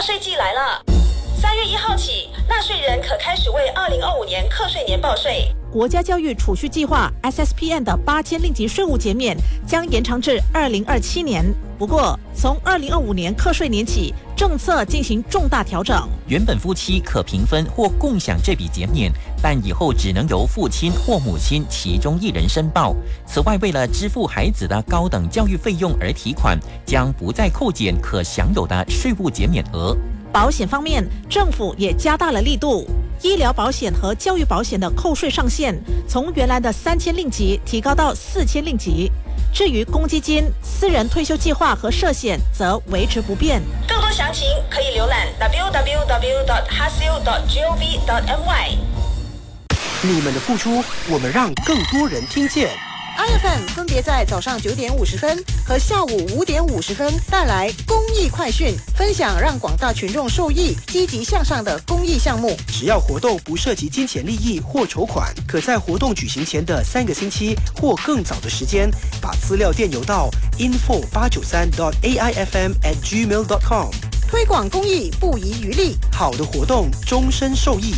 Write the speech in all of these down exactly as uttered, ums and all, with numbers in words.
税季来了，三月一号起，纳税人可开始为二零二五年课税年报税。 国家教育储蓄计划 S S P N 的八千令吉税务减免将延长至二零二七年。不过，从二零二五年课税年起，政策进行重大调整。 原本夫妻可平分或共享这笔减免，但以后只能由父亲或母亲其中一人申报。此外，为了支付孩子的高等教育费用而提款，将不再扣减可享有的税务减免额。 保险方面，政府也加大了力度。医疗保险和教育保险的扣税上限从原来的三千令吉提高到四千令吉。至于公积金、私人退休计划和社险则维持不变。 更多详情可以浏览 w w w dot hasil dot gov dot my。 你们的付出，我们让更多人听见。 I F M 分别在早上九点五十分和下午五点五十分带来公益快讯，分享让广大群众受益、积极向上的公益项目。 只要活动不涉及金钱利益或筹款，可在活动举行前的三个星期或更早的时间，把资料电邮到 info 八九三 dot a i f m at gmail dot com。 推广公益不遗余力， 好的活动终身受益。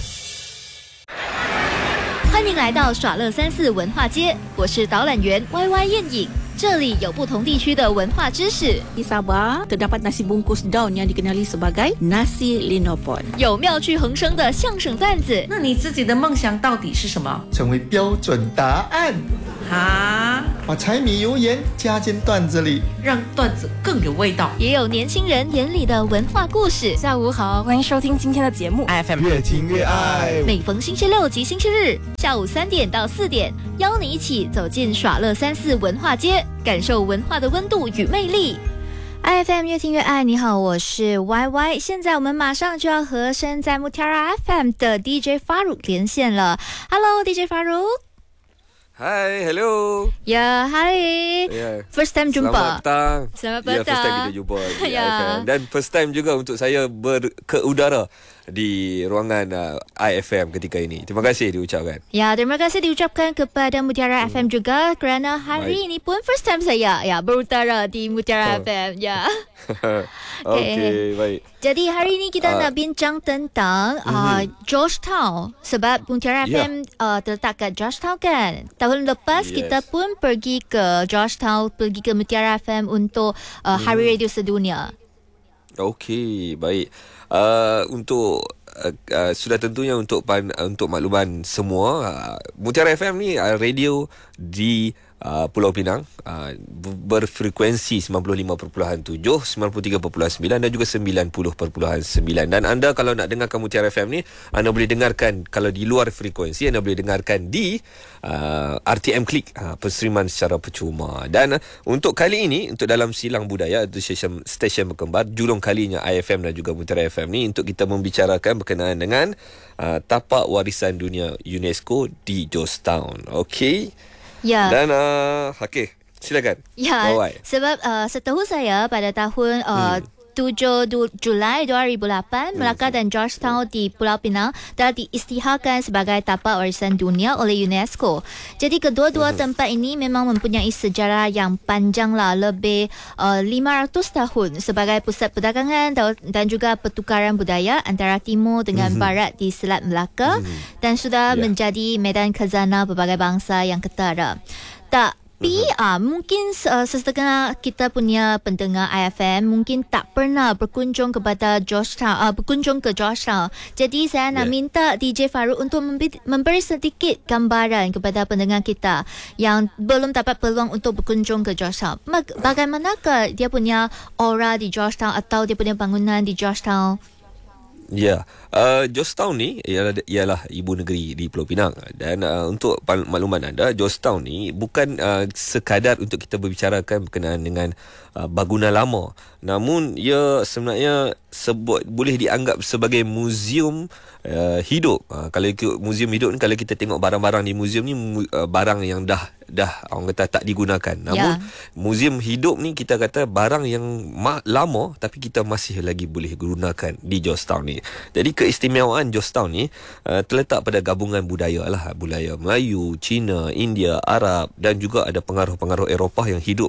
欢迎来到耍乐三四文化街，我是导览员 Y Y 燕影。这里有不同地区的文化知识。 Di Sabah terdapat nasi bungkus daun yang dikenali sebagai nasi linopon。 有妙趣横生的相声段子。 那你自己的梦想到底是什么？ 成为标准答案。 啊！ 把柴米油盐加进段子里， 让段子更有味道。 也有年轻人眼里的文化故事。 下午好，欢迎收听今天的节目 I F M 越听越爱。 每逢星期六及星期日下午三点到四点，邀你一起走进耍乐三四文化街，感受文化的温度与魅力。 I F M 越听越爱，你好，我是 Y Y。现在我们马上就要和身在 Mutiara F M 的 D J Farouk 连线了。Hello D J Farouk。Hai, hello. Ya, hai. Yeah. First time jumpa. Selamat petang. Selamat petang. Ya, first time kita jumpa. Ya. Yeah. Dan first time juga untuk saya berkeudara di ruangan uh, I F M ketika ini. Terima kasih diucapkan. Ya, terima kasih diucapkan kepada Mutiara hmm. F M juga kerana hari Baik. ini pun first time saya ya berutara di Mutiara oh. F M. Ya. Okey, okay, baik. Jadi hari ini kita uh, nak bincang tentang uh, mm-hmm. Georgetown sebab Mutiara yeah. F M uh, terletak kat Georgetown kan. Tahun lepas yes. kita pun pergi ke Georgetown, pergi ke Mutiara F M untuk uh, Hari mm. Radio Sedunia. Okey, baik. Uh, untuk uh, uh, sudah tentunya untuk pan, uh, untuk makluman semua, uh, Mutiara F M ni uh, radio di Uh, Pulau Pinang, uh, berfrekuensi sembilan puluh lima perpuluhan tujuh, sembilan puluh tiga perpuluhan sembilan dan juga sembilan puluh perpuluhan sembilan. Dan anda kalau nak dengarkan Mutiara F M ni, anda boleh dengarkan kalau di luar frekuensi, anda boleh dengarkan di uh, R T M Click, uh, penstreaman secara percuma. Dan uh, untuk kali ini, untuk dalam Silang Budaya, itu stesen, stesen berkembar, julung kalinya I F M dan juga Mutiara F M ni, untuk kita membicarakan berkenaan dengan uh, tapak warisan dunia UNESCO di Georgetown. Okey. Ya. Dan uh, okey, silakan. Ya. Bawai. Sebab uh, setahu saya pada tahun uh, hmm. tujuh Julai dua ribu lapan, hmm. Melaka dan Georgetown di Pulau Pinang telah diisytiharkan sebagai tapak warisan dunia oleh UNESCO. Jadi kedua-dua hmm. tempat ini memang mempunyai sejarah yang panjang lah, lebih uh, lima ratus tahun sebagai pusat perdagangan dan juga pertukaran budaya antara timur dengan hmm. barat di Selat Melaka hmm. dan sudah yeah. menjadi medan khazanah berbagai bangsa yang ketara. Tak Tapi uh-huh. uh, mungkin uh, sesetengah kita punya pendengar I F M mungkin tak pernah berkunjung kepada Georgetown, uh, berkunjung ke Georgetown. Jadi saya nak yeah. minta D J Farouk untuk memberi, memberi sedikit gambaran kepada pendengar kita yang belum dapat peluang untuk berkunjung ke Georgetown. Bagaimanakah dia punya aura di Georgetown atau dia punya bangunan di Georgetown? Ya, uh, Georgetown ni ialah, ialah ibu negeri di Pulau Pinang. Dan uh, untuk makluman anda, Georgetown ni bukan uh, sekadar untuk kita berbicarakan berkenaan dengan uh, bangunan lama. Namun ia sebenarnya sebut, boleh dianggap sebagai muzium uh, hidup. Uh, kalau ikut muzium hidup ni, kalau kita tengok barang-barang di muzium ni, uh, barang yang dah dah orang kata tak digunakan. Namun yeah. muzium hidup ni kita kata barang yang ma- lama tapi kita masih lagi boleh gunakan di Georgetown ni. Jadi keistimewaan Georgetown ni uh, terletak pada gabungan budaya lah, budaya Melayu, Cina, India, Arab dan juga ada pengaruh-pengaruh Eropah yang hidup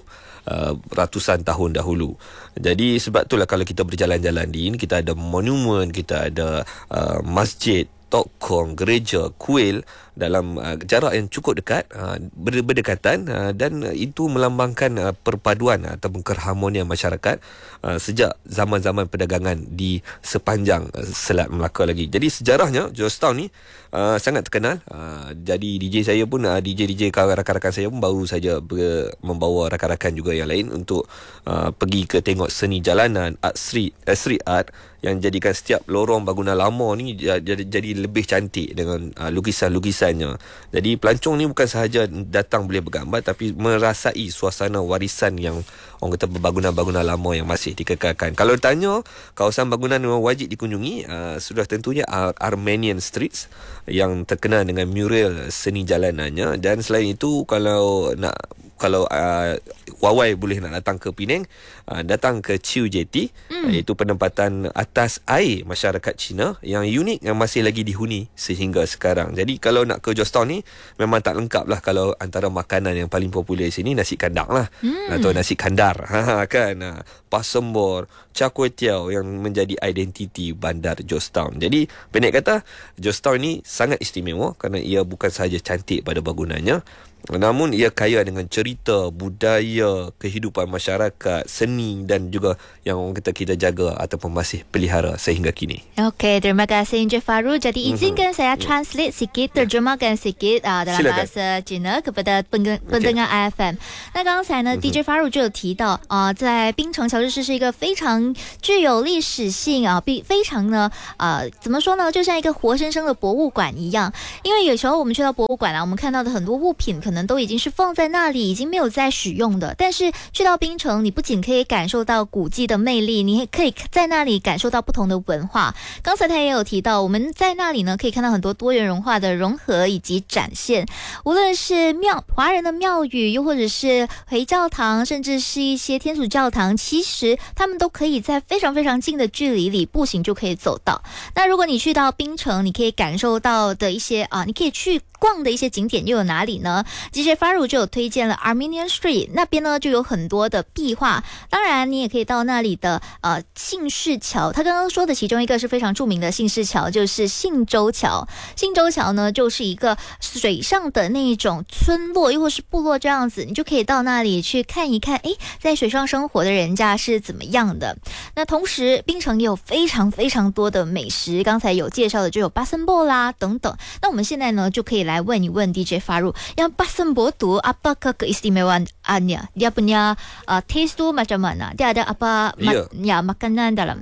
uh, ratusan tahun dahulu. Jadi sebab itulah kalau kita berjalan-jalan di ini, kita ada monumen, kita ada uh, masjid, tokong, gereja, kuil dalam uh, jarak yang cukup dekat, uh, ber- berdekatan uh, dan uh, itu melambangkan uh, perpaduan uh, ataupun keharmonian masyarakat uh, sejak zaman-zaman perdagangan di sepanjang uh, Selat Melaka lagi. Jadi sejarahnya Georgetown ni uh, sangat terkenal. Uh, jadi D J saya pun uh, D J D J rakan-rakan saya pun baru saja ber- membawa rakan-rakan juga yang lain untuk uh, pergi ke tengok seni jalanan, art street, uh, street art yang jadikan setiap lorong bangunan lama ni jadi, jadi lebih cantik dengan uh, lukisan-lukisannya. Jadi pelancong ni bukan sahaja datang boleh bergambar, tapi merasai suasana warisan yang orang kata bangunan-bangunan lama yang masih dikekalkan. Kalau ditanya kawasan bangunan yang wajib dikunjungi, uh, sudah tentunya Ar- Armenian Streets yang terkenal dengan mural seni jalanannya. Dan selain itu, kalau nak kalau uh, Wawai boleh nak datang ke Penang, uh, datang ke Chiu Jetty, hmm. iaitu penempatan atas air masyarakat Cina yang unik, yang masih lagi dihuni sehingga sekarang. Jadi kalau nak ke Georgetown ni memang tak lengkap lah kalau antara makanan yang paling popular di sini nasi kandang lah, hmm. atau nasi kandar ha, kan, ha, pasembor, char kway teow yang menjadi identiti bandar Georgetown. Jadi pendek kata, Georgetown ni sangat istimewa kerana ia bukan sahaja cantik pada bangunannya, namun ia kaya dengan cerita, budaya, kehidupan masyarakat, seni dan juga yang orang kata kita jaga ataupun masih pelihara sehingga kini. Okey, terima kasih Encik Faru. Jadi izinkan mm-hmm. saya translate sikit, terjemahkan sikit uh, dalam Silakan. bahasa Cina kepada peng- pendengar okay. I F M。那刚才呢、嗯、D J 发入就有提到啊、呃，在槟城乔治市是一个非常具有历史性啊，非非常呢呃怎么说呢，就像一个活生生的博物馆一样。因为有时候我们去到博物馆啊，我们看到的很多物品可能都已经是放在那里，已经没有在使用的。但是去到槟城，你不仅可以感受到古迹的魅力，你也可以在那里感受到不同的文化。刚才他也有提到，我们在那里呢可以看到很多多元文化的融合以及展现，无论是庙华人的庙宇，又或者是回教堂，甚至是一些天主教堂，其实他们都可以在非常非常近的距离里步行就可以走到。那如果你去到槟城，你可以感受到的一些啊，你可以去逛的一些景点又有哪里呢？ D J 发入就有推荐了 Armenian Street， 那边呢就有很多的壁画，当然你也可以到那里的呃信士桥，他刚刚说的其中一个是非常著名的信士桥，就是信州桥。信州桥呢就是一个水上的那种村落又或是部落这样子，你就可以到那里去看一看，诶，在水上生活的人家是怎么样的。那同时槟城也有非常非常多的美食，刚才有介绍的就有巴森波啦等等。那我们现在呢就可以来问一问 D J 发入， yang Pasembo tu apakah keistimewaannya? Dia punya uh, taste tu macam mana? Dia ada apa ma- ya makanan dalam?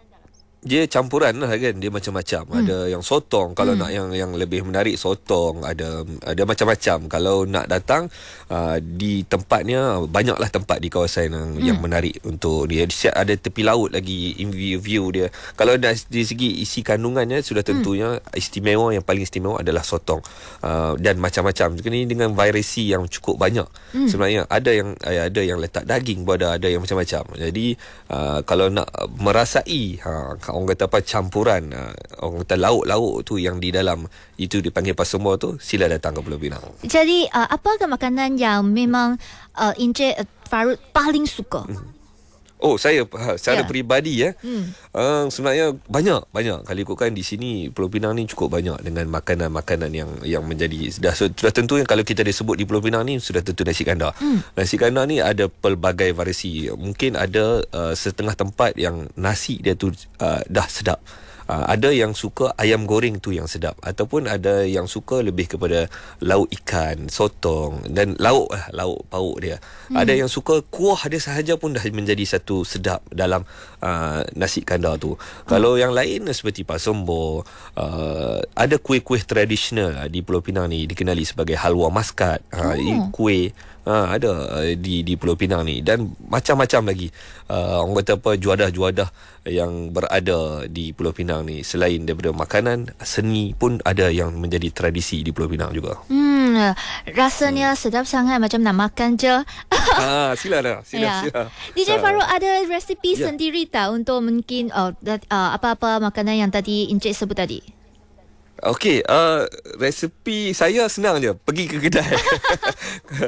Dia campuran lah kan, dia macam-macam. Hmm. Ada yang sotong, kalau hmm. nak yang yang lebih menarik sotong, ada ada macam-macam. Kalau nak datang uh, di tempatnya, banyaklah tempat di kawasan yang, hmm. yang menarik untuk dia. Ada tepi laut lagi, view, view dia. Kalau dari segi isi kandungannya, sudah tentunya hmm. istimewa, yang paling istimewa adalah sotong. Uh, dan macam-macam. Ini dengan variasi yang cukup banyak. Hmm. Sebenarnya ada yang ada yang letak daging, ada ada yang macam-macam. Jadi uh, kalau nak merasai ha, orang kata apa campuran uh, orang kata lauk-lauk tu yang di dalam itu dipanggil pasembor tu, sila datang ke Pulau Pinang. Jadi uh, apakah makanan yang memang uh, Encik uh, Faru paling suka? Hmm. Oh, saya secara yeah. peribadi ya. Hmm. Uh, sebenarnya banyak banyak kalau ikutkan di sini Pulau Pinang ni cukup banyak dengan makanan-makanan yang yang menjadi sudah sudah tentu yang kalau kita disebut di Pulau Pinang ni sudah tentu nasi kandar. Hmm. Nasi kandar ni ada pelbagai variasi. Mungkin ada uh, setengah tempat yang nasi dia tu uh, dah sedap. Uh, ada yang suka ayam goreng tu yang sedap, ataupun ada yang suka lebih kepada lauk ikan, sotong dan lauk lah, lauk pauk dia. Hmm. Ada yang suka kuah dia sahaja pun dah menjadi satu sedap dalam uh, nasi kandar tu. Hmm. Kalau yang lain seperti pasembor, uh, ada kuih-kuih tradisional uh, di Pulau Pinang ni dikenali sebagai halwa maskat. Uh, oh. Kuih Ha, ada uh, di di Pulau Pinang ni, dan macam-macam lagi uh, orang kata apa juadah-juadah yang berada di Pulau Pinang ni. Selain daripada makanan, seni pun ada yang menjadi tradisi di Pulau Pinang juga. Hmm, rasanya hmm. sedap sangat, macam nak makan je. Ha, sila dah, sila ya. sila. D J Faru ada resipi ya. sendiri tak untuk mungkin uh, uh, apa-apa makanan yang tadi Encik sebut tadi? Okey, uh, resepi saya senang je, pergi ke kedai.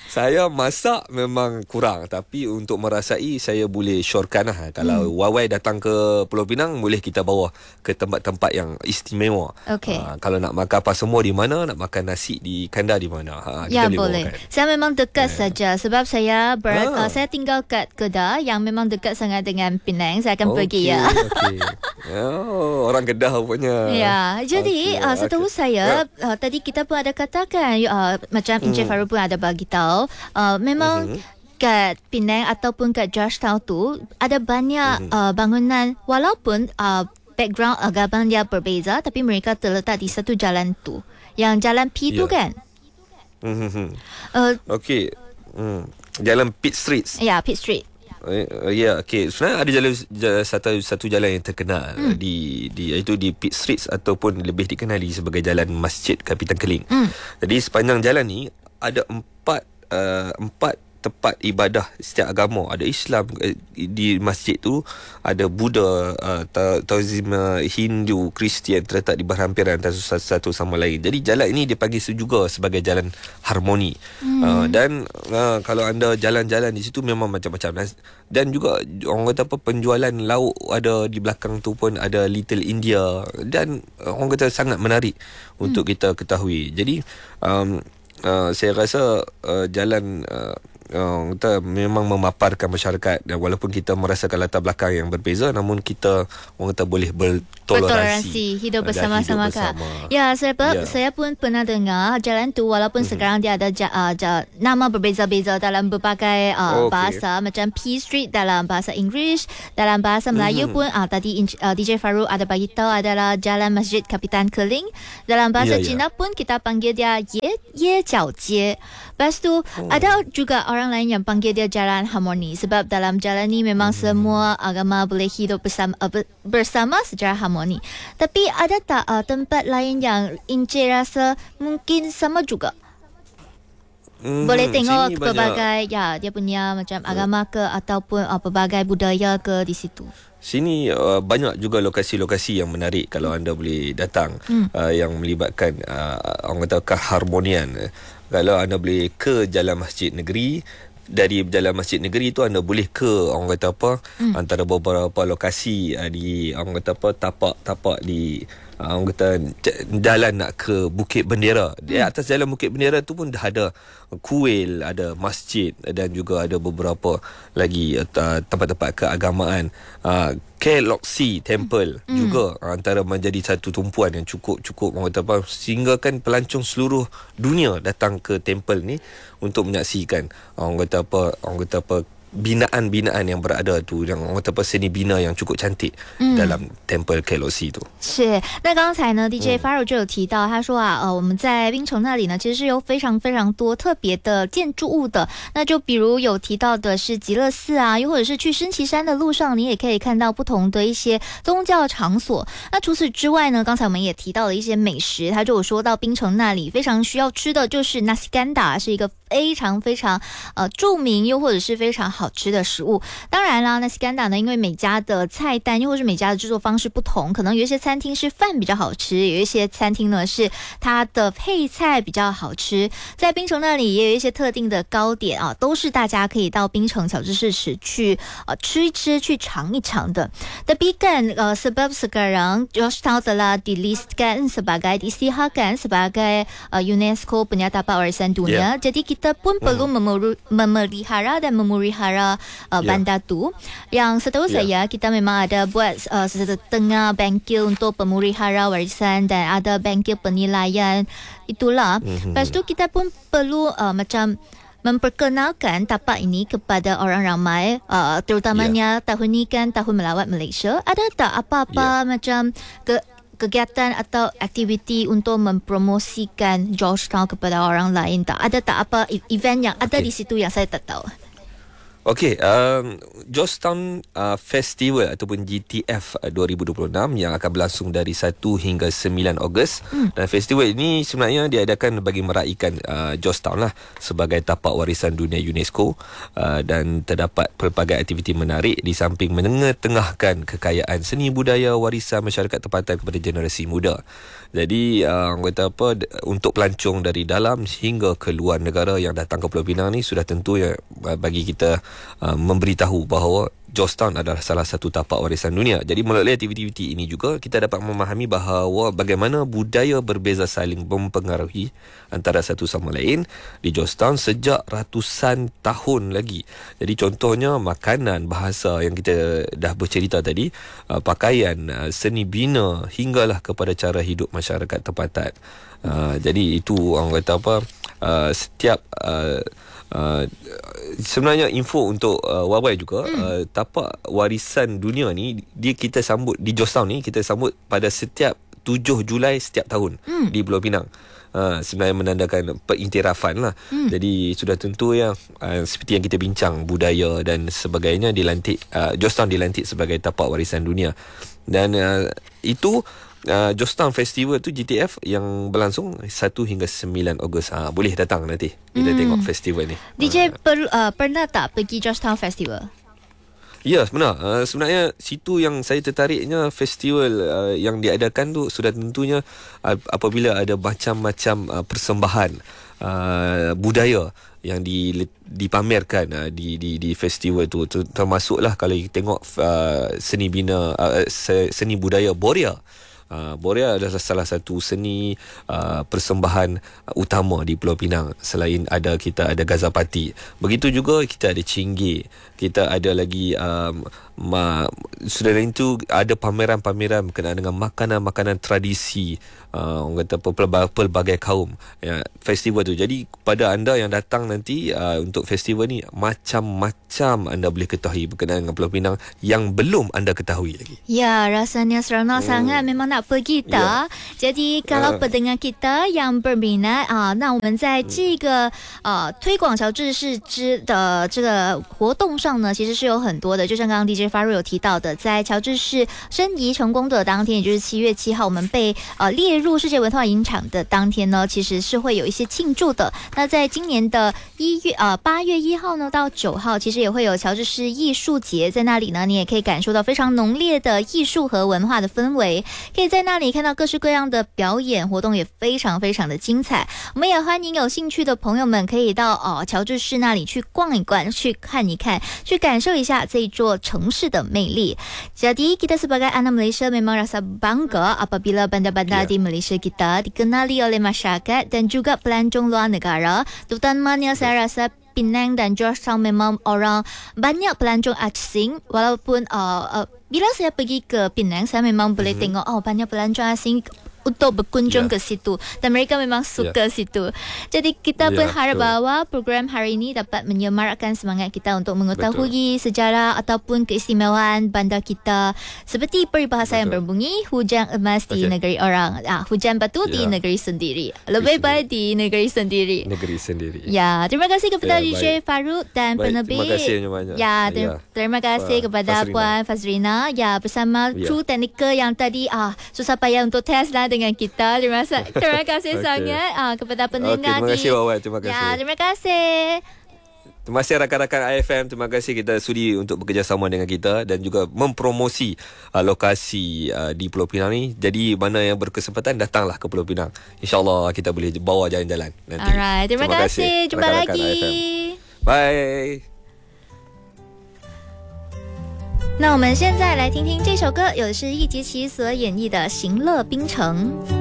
Saya masak memang kurang, tapi untuk merasai saya boleh syorkan lah. Kalau hmm. Wawai datang ke Pulau Pinang, boleh kita bawa ke tempat-tempat yang istimewa. Okay. Ha, kalau nak makan apa semua di mana, nak makan nasi di Kandar di mana. Ha, ya kita boleh. Bawakan. Saya memang dekat yeah. saja sebab saya ber, ha. uh, saya tinggal kat Kedah yang memang dekat sangat dengan Penang. Saya akan okay, pergi ya. Okay. Oh, orang Kedah punya. Ya, jadi okay, uh, setahu okay. saya uh, tadi kita pun ada katakan uh, macam hmm. Encik Faru pun ada bagi tahu. Uh, memang mm-hmm. kat Penang ataupun kat Georgetown tu ada banyak mm-hmm. uh, bangunan walaupun uh, background agama dia berbeza, tapi mereka terletak di satu jalan tu, yang jalan P yeah. tu kan. Mm-hmm. Uh, Okey, mm. Jalan Pitt Street. Ya, yeah, Pitt Street. Uh, ya, yeah, okey. Sebenarnya ada jalan satu satu jalan yang terkenal mm. di di iaitu di Pitt Street ataupun lebih dikenali sebagai Jalan Masjid Kapitan Keling. Mm. Jadi sepanjang jalan ni ada empat Uh, empat tempat ibadah setiap agama. Ada Islam uh, di masjid tu, ada Buddha, uh, Taoism, uh, Hindu, Kristian terletak di berhampiran antara satu sama lain. Jadi jalan ini dipanggil juga sebagai jalan harmoni. hmm. uh, Dan uh, kalau anda jalan-jalan di situ memang macam-macam. Dan juga orang kata apa, penjualan lauk ada di belakang tu pun ada Little India. Dan uh, orang kata sangat menarik hmm. untuk kita ketahui. Jadi um, Uh, saya rasa uh, jalan uh, uh, kita memang memaparkan masyarakat, dan walaupun kita merasakan latar belakang yang berbeza, namun kita orang kata boleh bertoleransi, bertoleransi hidup bersama-sama kan. Ya, sebab yeah. saya pun pernah dengar jalan tu walaupun mm-hmm. sekarang dia ada ja, uh, ja, nama berbeza-beza dalam berbagai uh, okay. bahasa, macam P Street dalam bahasa Inggeris, dalam bahasa Melayu mm-hmm. pun uh, tadi uh, D J Faru ada bagi tahu adalah Jalan Masjid Kapitan Keling. Dalam bahasa yeah, Cina yeah. pun kita panggil dia Ye Ye Jiao Jie. Lepas tu oh. ada juga orang lain yang panggil dia Jalan Harmoni, sebab dalam jalan ni memang hmm. semua agama boleh hidup bersama uh, bersama secara harmoni. Tapi ada tak uh, tempat lain yang Encik rasa mungkin sama juga? Hmm, boleh tengok pelbagai ya dia punya macam agama ke ataupun uh, pelbagai budaya ke di situ. Sini uh, banyak juga lokasi-lokasi yang menarik kalau anda boleh datang, hmm. uh, yang melibatkan uh, orang kata keharmonian. Kalau anda boleh ke Jalan Masjid Negeri, dari Jalan Masjid Negeri tu anda boleh ke orang kata apa hmm. antara beberapa lokasi uh, di orang kata apa tapak-tapak di uh, orang kata jalan nak ke Bukit Bendera. Di atas Jalan Bukit Bendera tu pun dah ada kuil, ada masjid, dan juga ada beberapa lagi uh, tempat-tempat keagamaan. uh, Keloksi Temple mm. juga antara menjadi satu tumpuan yang cukup-cukup orang kata apa, sehingga kan pelancong seluruh dunia datang ke temple ni untuk menyaksikan orang kata apa orang kata apa binaan-binaan yang berada tu, yang orang kata apa seni bina yang cukup cantik mm. dalam Temple Keloksi tu。 是，那刚才呢 D J Faru 就有提到，他说啊，呃，我们在槟城那里呢，其实是有非常非常多特别的建筑物的。那就比如有提到的是极乐寺啊，又或者是去升旗山的路上，你也可以看到不同的一些宗教场所。那除此之外呢，刚才我们也提到了一些美食，他就有说到槟城那里非常需要吃的就是 nasi ganda， 是一个非常非常呃著名又或者是非常好吃的食物。当然啦 nasi ganda 呢，因为每家的菜单又或是每家的制作方式不同，可能有一些餐厅是饭比较好吃，有一些餐厅呢是它的配菜比较好吃。在槟城那里也有一些特定的糕点啊，都是大家可以到槟城小知识室去呃吃一吃，去尝一尝的。Tapi kan uh, sebab sekarang Georgetown telah dilistkan sebagai diisytiharkan sebagai uh, UNESCO punya tapak warisan dunia. Yeah. Jadi kita pun mm. perlu memelihara dan memelihara uh, yeah. bandar tu. Yang setahu yeah. saya kita memang ada buat uh, setengah bengkel untuk pemelihara warisan dan ada bengkel penilaian itulah. Mm-hmm. Lepas tu kita pun perlu uh, macam memperkenalkan tapak ini kepada orang ramai, uh, terutamanya yeah. tahun ni kan tahun melawat Malaysia. Ada tak apa-apa yeah. macam ke kegiatan atau aktiviti untuk mempromosikan Georgetown kepada orang lain tak? Ada tak apa event yang ada okay. di situ yang saya tak tahu? Okey, um, Georgetown uh, Festival ataupun G T F uh, dua ribu dua puluh enam yang akan berlangsung dari satu hingga sembilan Ogos. Hmm. Dan festival ini sebenarnya diadakan bagi meraihkan uh, Georgetown lah sebagai tapak warisan dunia UNESCO, uh, dan terdapat pelbagai aktiviti menarik di samping mengetengahkan kekayaan seni budaya warisan masyarakat tempatan kepada generasi muda. Jadi uh, kata apa, untuk pelancong dari dalam hingga ke luar negara yang datang ke Pulau Pinang ni sudah tentu ya bagi kita uh, memberitahu bahawa Georgetown adalah salah satu tapak warisan dunia. Jadi melalui aktiviti ini juga kita dapat memahami bahawa bagaimana budaya berbeza saling mempengaruhi antara satu sama lain di Georgetown sejak ratusan tahun lagi. Jadi contohnya makanan, bahasa yang kita dah bercerita tadi, uh, pakaian, uh, seni bina hinggalah kepada cara hidup masyarakat tempatan. Uh, jadi itu orang kata apa, uh, setiap uh, Uh, sebenarnya info untuk uh, Wabai juga, hmm. uh, tapak warisan dunia ni dia kita sambut di Georgetown ni, kita sambut pada setiap tujuh Julai setiap tahun hmm. di Pulau Pinang. Uh, sebenarnya menandakan pengiktirafan lah. hmm. Jadi sudah tentu ya, uh, seperti yang kita bincang, budaya dan sebagainya dilantik, uh, Georgetown dilantik sebagai tapak warisan dunia. Dan uh, itu Uh, Georgetown Festival tu G T F yang berlangsung satu hingga sembilan Ogos. Ha, boleh datang nanti kita hmm. tengok festival ni. D J uh. per, uh, pernah tak pergi Georgetown Festival? Ya, sebenar. Uh, sebenarnya situ yang saya tertariknya, festival uh, yang diadakan tu sudah tentunya uh, apabila ada macam-macam uh, persembahan uh, budaya yang di, dipamerkan uh, di, di di festival tu, termasuklah kalau kita tengok uh, seni bina uh, seni budaya Boria. Uh, Boria adalah salah satu seni uh, persembahan uh, utama di Pulau Pinang. Selain ada kita ada Gazapati, begitu juga kita ada Cinggi, kita ada lagi um, ma, sudah lain tu ada pameran-pameran berkenaan dengan makanan-makanan tradisi, uh, orang kata pelbagai, pelbagai kaum ya, festival tu. Jadi pada anda yang datang nanti uh, untuk festival ni, macam-macam anda boleh ketahui berkenaan dengan Pulau Pinang yang belum anda ketahui lagi. Ya, rasanya seronok hmm. sangat. Memang nak pergi tak? Yeah. Jadi kalau uh. pendengar kita yang berminat啊，那我们在这个呃推广乔治市之的这个活动上呢，其实是有很多的。就像刚刚 D J 发瑞有提到的，在乔治市申遗成功的当天，也就是七月七号，我们被呃列入世界文化遗产的当天呢，其实是会有一些庆祝的。那在今年的一月呃八月一号呢到九号，其实也会有乔治市艺术节，在那里呢，你也可以感受到非常浓烈的艺术和文化的氛围，可以在那里看到各式各样的表演活动，也非常非常的精彩。我们也欢迎有兴趣的朋友们可以到哦乔治市那里去逛一逛，去看一看，去感受一下这一座城市的魅力。Jadi kita sebagai anak Malaysia memang rasa bangga apabila bandar-bandar yeah. di Malaysia kita dikenali oleh masyarakat dan juga pelancong luar negara. Terutamanya saya rasa Penang dan Georgetown memang orang banyak pelancong asing, walaupun uh, uh, bila saya pergi ke Penang, saya memang boleh mm-hmm. tengok oh banyak pelancong asing untuk berkunjung yeah. ke situ, dan mereka memang suka yeah. situ. Jadi kita yeah, berharap sure. bahawa program hari ini dapat menyemarakkan semangat kita untuk mengetahui Betul. sejarah ataupun keistimewaan bandar kita. Seperti peribahasa Betul. yang berbunyi, hujan emas okay. di negeri orang, ah, hujan batu yeah. di negeri sendiri, lebih baik di negeri sendiri. Negeri sendiri. Ya, terima kasih kepada yeah, D J Farouk dan baik, penerbit. Terima kasih banyak. Ya, ter- yeah. terima kasih uh, kepada Fazrina. Puan Fazrina. Ya, bersama yeah. kru teknikal yang tadi ah susah payah untuk test lah dengan kita. Terima kasih, terima kasih okay. sangat uh, kepada pendengar. Okay, terima kasih Wawan, terima kasih. Ya, terima kasih. Terima kasih rakan-rakan I F M. Terima kasih kita sudi untuk bekerjasama dengan kita dan juga mempromosi uh, lokasi uh, di Pulau Pinang ni. Jadi mana yang berkesempatan datanglah ke Pulau Pinang. InsyaAllah kita boleh bawa jalan-jalan nanti. Alright, terima, terima kasih. kasih. Jumpa lagi. Bye. 那我们现在来听听这首歌，有的是易烊千玺所演绎的《行乐冰城》。